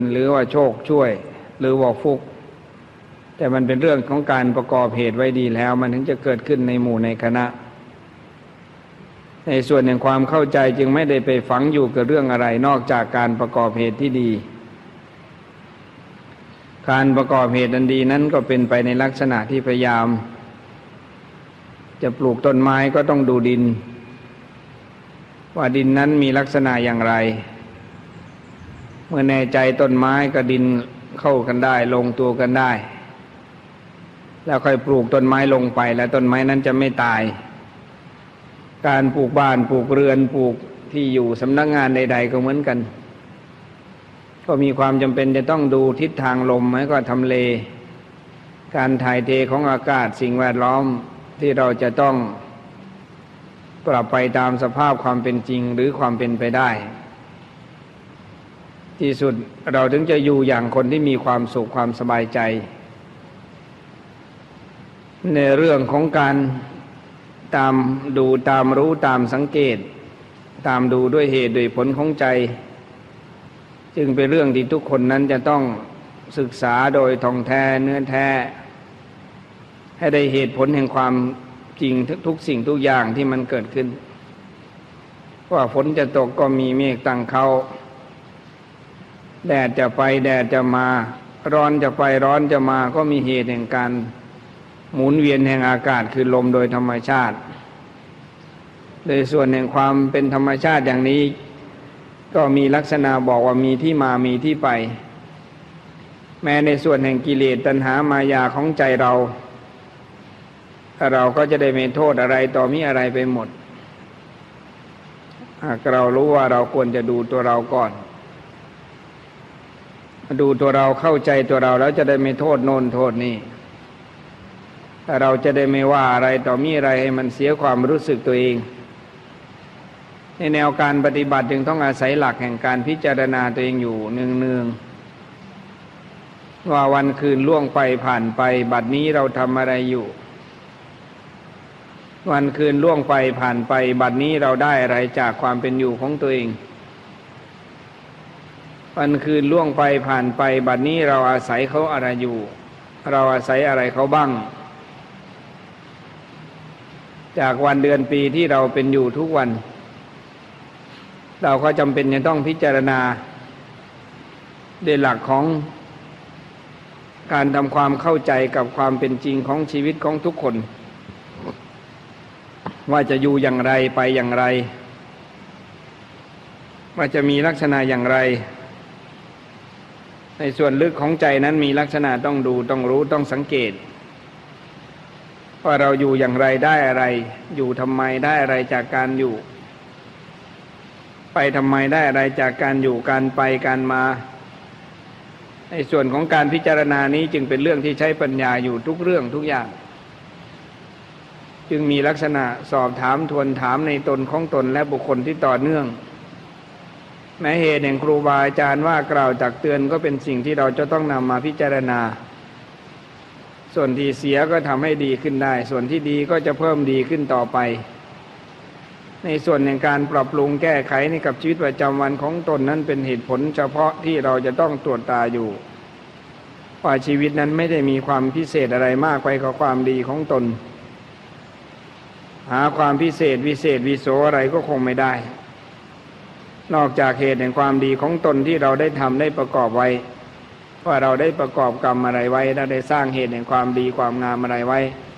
หรือว่าโชคช่วยหรือว่าฟุกแต่มันเป็นเรื่องของการประกอบเหตุไว้ดีแล้วมันถึงจะเกิดขึ้นในหมู่ในคณะในส่วนแห่งความเข้าใจจึงไม่ได้ไปฝังอยู่กับเรื่องอะไรนอกจากการประกอบเหตุที่ดีการประกอบเหตุอันดีนั้นก็เป็นไปในลักษณะที่พยายามจะปลูกต้นไม้ก็ต้องดูดินว่าดินนั้นมีลักษณะอย่างไรเมื่อแน่ใจต้นไม้กับดินเข้ากันได้ลงตัวกันได้แล้วค่อยปลูกต้นไม้ลงไปแล้วต้นไม้นั้นจะไม่ตายการปลูกบ้านปลูกเรือนปลูกที่อยู่สำนักงานใดๆก็เหมือนกันก็มีความจำเป็นจะต้องดูทิศทางลมแล้วก็ทำเลการถ่ายเทของอากาศสิ่งแวดล้อมที่เราจะต้องปรับไปตามสภาพความเป็นจริงหรือความเป็นไปได้ที่สุดเราถึงจะอยู่อย่างคนที่มีความสุขความสบายใจในเรื่องของการตามดูตามรู้ตามสังเกตตามดูด้วยเหตุด้วยผลของใจจึงเป็นเรื่องที่ทุกคนนั้นจะต้องศึกษาโดยท่องแท้เนื้อแท้ให้ได้เหตุผลแห่งความจริงทุกสิ่งทุกอย่างที่มันเกิดขึ้นว่าฝนจะตกก็มีเมฆตั้งเขาแดดจะไปแดดจะมาร้อนจะไปร้อนจะมาก็มีเหตุแห่งการหมุนเวียนแห่งอากาศคือลมโดยธรรมชาติโดยส่วนแห่งความเป็นธรรมชาติอย่างนี้ก็มีลักษณะบอกว่ามีที่มามีที่ไปแม้ในส่วนแห่งกิเลสตัณหามายาของใจเราก็จะได้ไม่โทษอะไรต่อมีอะไรไปหมดหากเรารู้ว่าเราควรจะดูตัวเราก่อนดูตัวเราเข้าใจตัวเราแล้วจะได้ไม่โทษโน่นโทษนี่ถ้าเราจะได้ไม่ว่าอะไรต่อมีอะไรให้มันเสียความรู้สึกตัวเองในแนวการปฏิบัติจึงต้องอาศัยหลักแห่งการพิจารณาตัวเองอยู่เนืองๆว่าวันคืนล่วงไปผ่านไปบัดนี้เราทำอะไรอยู่วันคืนล่วงไปผ่านไปบัดนี้เราได้อะไรจากความเป็นอยู่ของตัวเองวันคืนล่วงไปผ่านไปบัดนี้เราอาศัยเขาอะไรอยู่เราอาศัยอะไรเขาบ้างจากวันเดือนปีที่เราเป็นอยู่ทุกวันเราก็จำเป็นจะต้องพิจารณาด้วยหลักของการทำความเข้าใจกับความเป็นจริงของชีวิตของทุกคนว่าจะอยู่อย่างไรไปอย่างไรว่าจะมีลักษณะอย่างไรในส่วนลึกของใจนั้นมีลักษณะต้องดูต้องรู้ต้องสังเกตว่าเราอยู่อย่างไรได้อะไรอยู่ทำไมได้อะไรจากการอยู่ไปทำไมได้อะไรจากการอยู่การไปการมาในส่วนของการพิจารณานี้จึงเป็นเรื่องที่ใช้ปัญญาอยู่ทุกเรื่องทุกอย่างจึงมีลักษณะสอบถามทวนถามในตนของตนและบุคคลที่ต่อเนื่องแม้เหตุแห่งครูบาอาจารย์ว่ากล่าวตักเตือนก็เป็นสิ่งที่เราจะต้องนำมาพิจารณาส่วนที่เสียก็ทำให้ดีขึ้นได้ส่วนที่ดีก็จะเพิ่มดีขึ้นต่อไปในส่วนแห่งการปรับปรุงแก้ไขในกับชีวิตประจำวันของตนนั้นเป็นเหตุผลเฉพาะที่เราจะต้องตรวจตาอยู่ว่าชีวิตนั้นไม่ได้มีความพิเศษอะไรมากไปกว่าความดีของตนหาความพิเศษวิเศษวิโสอะไรก็คงไม่ได้นอกจากเหตุแห่งความดีของตนที่เราได้ทำได้ประกอบไว้ว่าเราได้ประกอบกรรมอะไรไว้และได้สร้างเหตุแห่งความดีความงามอะไรไว้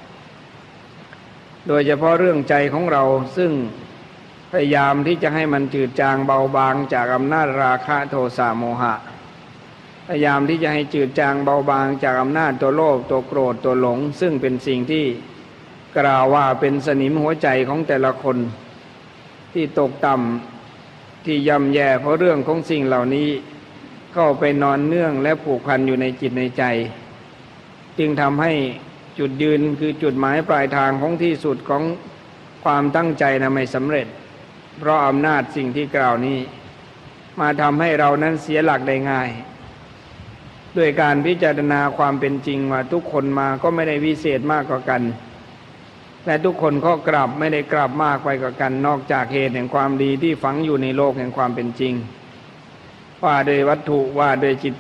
โดยเฉพาะเรื่องใจของเราซึ่งพยายามที่จะให้มันจืดจางเบาบางจากอำนาจราคะโทสะโมหะพยายามที่จะให้จืดจางเบาบางจากอำนาจตัวโลภตัวโกรธตัวหลงซึ่งเป็นสิ่งที่กล่าวว่าเป็นสนิมหัวใจของแต่ละคนที่ตกต่ำที่ย่ำแย่เพราะเรื่องของสิ่งเหล่านี้เข้าไปนอนเนื่องและผูกพันอยู่ในจิตในใจจึงทำให้จุดยืนคือจุดหมายปลายทางของที่สุดของความตั้งใจไม่สำเร็จเพราะอำนาจสิ่งที่กล่าวนี้มาทำให้เรานั้นเสียหลักได้ง่ายด้วยการพิจารณาความเป็นจริงว่าทุกคนมาก็ไม่ได้วิเศษมากกว่ากันและทุกคนก็กลับไม่ได้กลับมากไปกว่ากันนอกจากเหตุแห่งความดีที่ฝังอยู่ในโลกแห่งความเป็นจริงว่าโดยวัตถุว่าโดยจิต